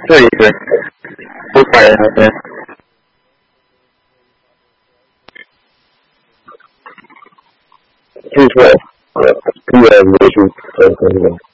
这一对不快乐的。据说，毕业结束，